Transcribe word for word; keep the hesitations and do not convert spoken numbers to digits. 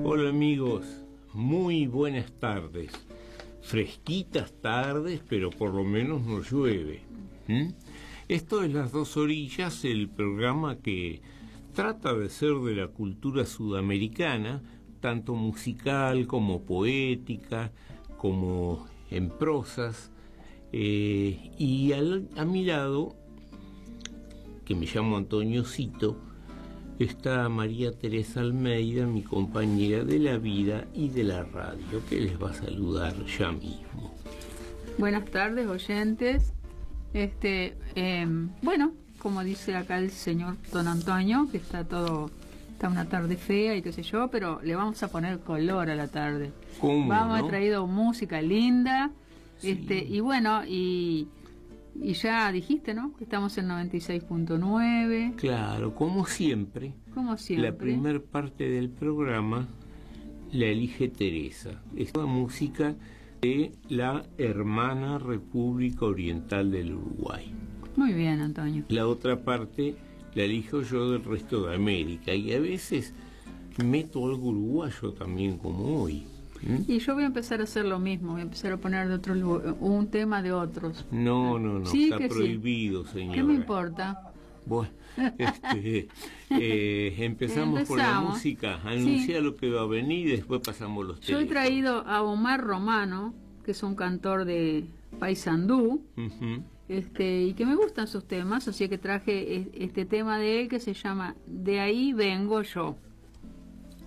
Hola amigos, muy buenas tardes. Fresquitas tardes, pero por lo menos no llueve. ¿Mm? Esto es Las Dos Orillas, el programa que trata de ser de la cultura sudamericana, tanto musical como poética, como en prosas. Eh, y al, a mi lado, que me llamo Antonio Cito, está María Teresa Almeida, mi compañera de la vida y de la radio, que les va a saludar ya mismo. Buenas tardes, oyentes. Este, eh, bueno, como dice acá el señor Don Antonio, que está todo, está una tarde fea y qué sé yo, pero le vamos a poner color a la tarde. ¿Cómo, vamos no? a traído música linda, Sí. este, y bueno, y, y ya dijiste, ¿no? Que estamos en noventa y seis punto nueve. Claro, como siempre, Como siempre. la primer parte del programa la elige Teresa. Es la música de la hermana República Oriental del Uruguay. Muy bien, Antonio. La otra parte la elijo yo del resto de América, y a veces meto algo uruguayo también, como hoy. ¿Mm? Y yo voy a empezar a hacer lo mismo, voy a empezar a poner de otro lugar, un tema de otros. No, no, no, Sí, está que sí. prohibido, señora. ¿Qué me importa? Bueno, este, eh, empezamos, con la Empezamos. música, anuncia Sí. lo que va a venir y después pasamos los Yo he teléfonos. traído a Omar Romano, que es un cantor de Paysandú, Ujú. este, y que me gustan sus temas, así que traje e- este tema de él que se llama De ahí vengo yo.